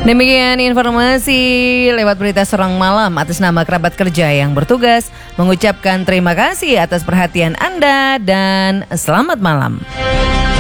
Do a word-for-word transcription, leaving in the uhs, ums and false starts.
Demikian informasi lewat berita Serang Malam. Atas nama kerabat kerja yang bertugas mengucapkan terima kasih atas perhatian Anda dan selamat malam.